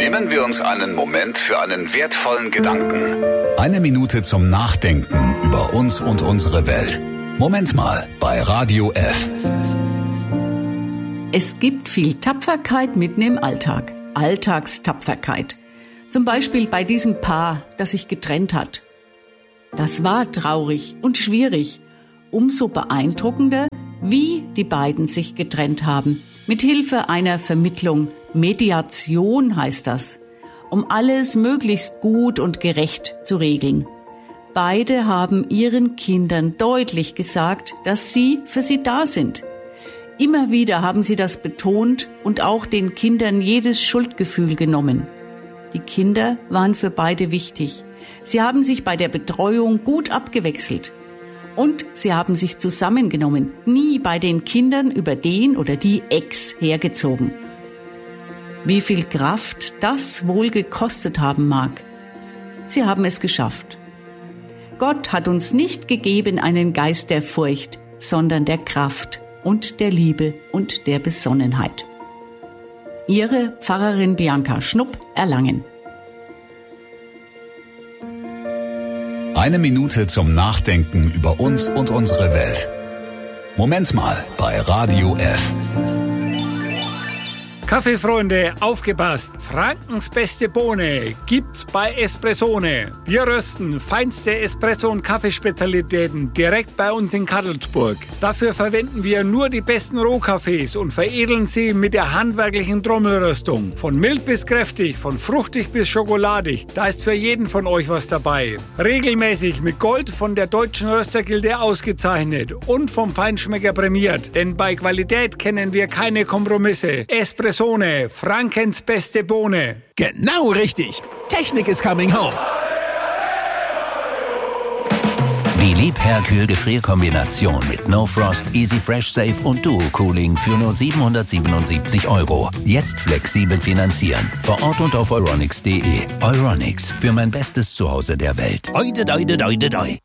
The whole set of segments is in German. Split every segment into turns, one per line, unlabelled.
Nehmen wir uns einen Moment für einen wertvollen Gedanken. Eine Minute zum Nachdenken über uns und unsere Welt. Moment mal bei Radio F.
Es gibt viel Tapferkeit mitten im Alltag. Alltagstapferkeit. Zum Beispiel bei diesem Paar, das sich getrennt hat. Das war traurig und schwierig. Umso beeindruckender, wie die beiden sich getrennt haben. Mit Hilfe einer Vermittlung. Mediation heißt das. Um alles möglichst gut und gerecht zu regeln. Beide haben ihren Kindern deutlich gesagt, dass sie für sie da sind. Immer wieder haben sie das betont und auch den Kindern jedes Schuldgefühl genommen. Die Kinder waren für beide wichtig. Sie haben sich bei der Betreuung gut abgewechselt. Und sie haben sich zusammengenommen, nie bei den Kindern über den oder die Ex hergezogen. Wie viel Kraft das wohl gekostet haben mag. Sie haben es geschafft. Gott hat uns nicht gegeben einen Geist der Furcht, sondern der Kraft und der Liebe und der Besonnenheit. Ihre Pfarrerin Bianca Schnupp, Erlangen.
Eine Minute zum Nachdenken über uns und unsere Welt. Moment mal bei Radio F.
Kaffeefreunde, aufgepasst! Frankens beste Bohne gibt's bei Espressone. Wir rösten feinste Espresso- und Kaffeespezialitäten direkt bei uns in Kadelsburg. Dafür verwenden wir nur die besten Rohkaffees und veredeln sie mit der handwerklichen Trommelröstung. Von mild bis kräftig, von fruchtig bis schokoladig, da ist für jeden von euch was dabei. Regelmäßig mit Gold von der Deutschen Röstergilde ausgezeichnet und vom Feinschmecker prämiert. Denn bei Qualität kennen wir keine Kompromisse. Espressone, Frankens beste Bohne.
Genau richtig. Technik is coming home.
Die Liebherr-Kühl-Gefrierkombination mit No Frost, Easy Fresh Safe und Duo Cooling für nur 777 €. Jetzt flexibel finanzieren. Vor Ort und auf euronics.de. Euronics, für mein bestes Zuhause der Welt. Oide, doide, doide, doi.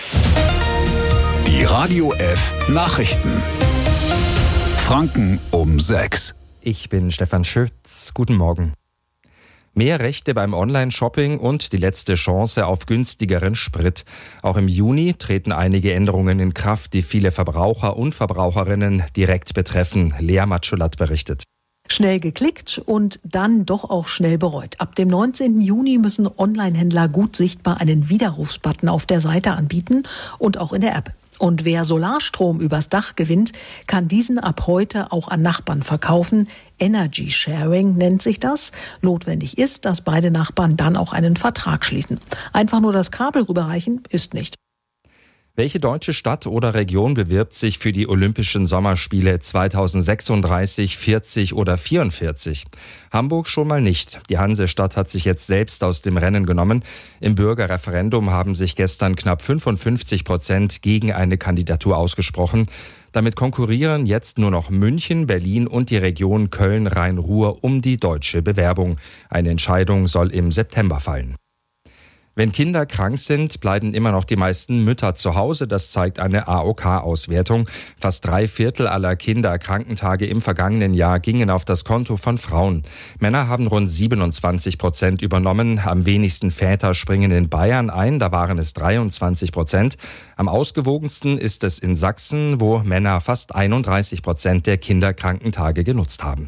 Die Radio F Nachrichten. Franken um 6.
Ich bin Stefan Schütz. Guten Morgen. Mehr Rechte beim Online-Shopping und die letzte Chance auf günstigeren Sprit. Auch im Juni treten einige Änderungen in Kraft, die viele Verbraucher und Verbraucherinnen direkt betreffen. Lea Matschulat berichtet.
Schnell geklickt und dann doch auch schnell bereut. Ab dem 19. Juni müssen Online-Händler gut sichtbar einen Widerrufsbutton auf der Seite anbieten und auch in der App. Und wer Solarstrom übers Dach gewinnt, kann diesen ab heute auch an Nachbarn verkaufen. Energy Sharing nennt sich das. Notwendig ist, dass beide Nachbarn dann auch einen Vertrag schließen. Einfach nur das Kabel rüberreichen ist nicht.
Welche deutsche Stadt oder Region bewirbt sich für die Olympischen Sommerspiele 2036, 40 oder 44? Hamburg schon mal nicht. Die Hansestadt hat sich jetzt selbst aus dem Rennen genommen. Im Bürgerreferendum haben sich gestern knapp 55% gegen eine Kandidatur ausgesprochen. Damit konkurrieren jetzt nur noch München, Berlin und die Region Köln-Rhein-Ruhr um die deutsche Bewerbung. Eine Entscheidung soll im September fallen. Wenn Kinder krank sind, bleiben immer noch die meisten Mütter zu Hause. Das zeigt eine AOK-Auswertung. Fast 3/4 aller Kinderkrankentage im vergangenen Jahr gingen auf das Konto von Frauen. Männer haben rund 27% übernommen. Am wenigsten Väter springen in Bayern ein, da waren es 23%. Am ausgewogensten ist es in Sachsen, wo Männer fast 31% der Kinderkrankentage genutzt haben.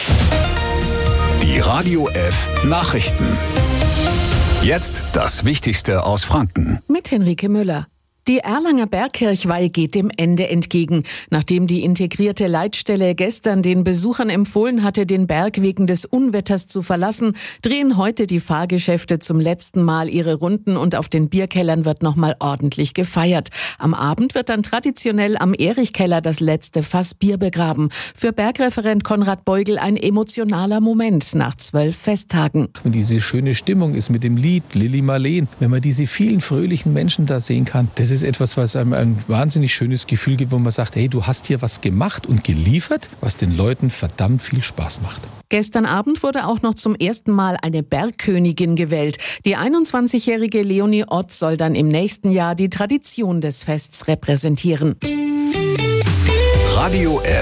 Die Radio F Nachrichten. Jetzt das Wichtigste aus Franken.
Mit Henrike Müller. Die Erlanger Bergkirchweih geht dem Ende entgegen. Nachdem die integrierte Leitstelle gestern den Besuchern empfohlen hatte, den Berg wegen des Unwetters zu verlassen, drehen heute die Fahrgeschäfte zum letzten Mal ihre Runden und auf den Bierkellern wird nochmal ordentlich gefeiert. Am Abend wird dann traditionell am Erichkeller das letzte Fass Bier begraben. Für Bergreferent Konrad Beugel ein emotionaler Moment nach 12 Festtagen.
Wenn diese schöne Stimmung ist mit dem Lied Lili Marleen, wenn man diese vielen fröhlichen Menschen da sehen kann, das ist etwas, was einem ein wahnsinnig schönes Gefühl gibt, wo man sagt, hey, du hast hier was gemacht und geliefert, was den Leuten verdammt viel Spaß macht.
Gestern Abend wurde auch noch zum ersten Mal eine Bergkönigin gewählt. Die 21-jährige Leonie Ott soll dann im nächsten Jahr die Tradition des Fests repräsentieren.
Radio F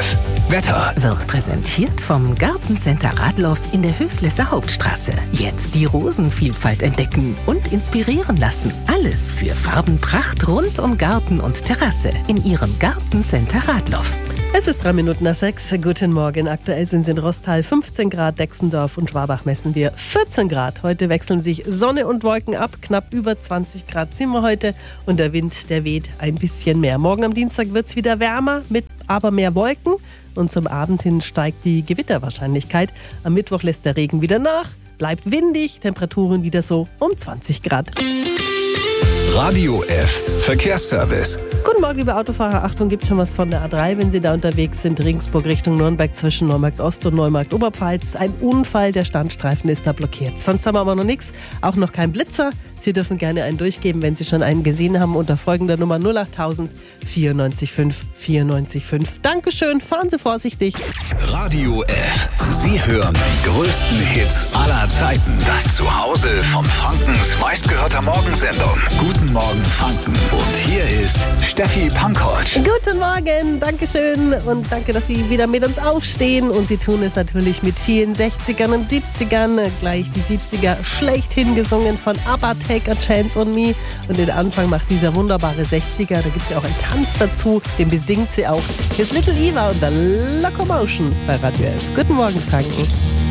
Wetter
wird präsentiert vom Gartencenter Radloff in der Höflesser Hauptstraße. Jetzt die Rosenvielfalt entdecken und inspirieren lassen. Alles für Farbenpracht rund um Garten und Terrasse in Ihrem Gartencenter Radloff.
Es ist 6:03. Guten Morgen. Aktuell sind es in Rostal 15 Grad, Dexendorf und Schwabach messen wir 14 Grad. Heute wechseln sich Sonne und Wolken ab. Knapp über 20 Grad sind wir heute und der Wind, der weht ein bisschen mehr. Morgen am Dienstag wird es wieder wärmer, mit aber mehr Wolken und zum Abend hin steigt die Gewitterwahrscheinlichkeit. Am Mittwoch lässt der Regen wieder nach, bleibt windig, Temperaturen wieder so um 20 Grad.
Radio F Verkehrsservice.
Guten Morgen, liebe Autofahrer. Achtung, gibt schon was von der A3, wenn Sie da unterwegs sind. Regensburg Richtung Nürnberg zwischen Neumarkt Ost und Neumarkt Oberpfalz. Ein Unfall, der Standstreifen ist da blockiert. Sonst haben wir aber noch nichts, auch noch kein Blitzer. Sie dürfen gerne einen durchgeben, wenn Sie schon einen gesehen haben, unter folgender Nummer 08000 94 5 94 5. Dankeschön, fahren Sie vorsichtig.
Radio F. Sie hören die größten Hits aller Zeiten. Das Zuhause von Frankens meistgehörter Morgensendung. Guten Morgen Franken. Und hier ist Steffi Pankovic.
Guten Morgen, Dankeschön und danke, dass Sie wieder mit uns aufstehen. Und Sie tun es natürlich mit vielen 60ern und 70ern. Gleich die 70er schlechthin gesungen von ABBA, Take a Chance on Me. Und den Anfang macht dieser wunderbare 60er. Da gibt es ja auch einen Tanz dazu. Den besingt sie auch. Hier ist Little Eva und The Locomotion bei Radio F. Guten Morgen, Franken.